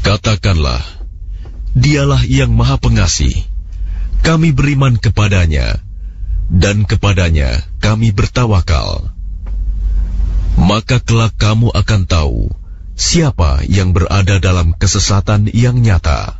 Katakanlah, Dialah yang Maha Pengasih. Kami beriman kepadanya, dan kepadanya kami bertawakal. Maka kelak kamu akan tahu siapa yang berada dalam kesesatan yang nyata.